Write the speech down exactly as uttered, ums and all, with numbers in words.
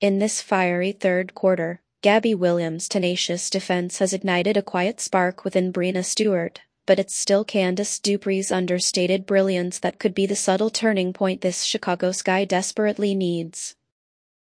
In this fiery third quarter, Gabby Williams' tenacious defense has ignited a quiet spark within Breena Stewart, but it's still Candice Dupree's understated brilliance that could be the subtle turning point this Chicago Sky desperately needs.